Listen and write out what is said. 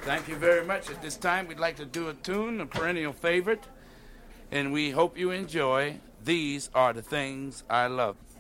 Thank you very much. At this time, we'd like to do a tune, a perennial favorite, and we hope you enjoy These Are the Things I Love.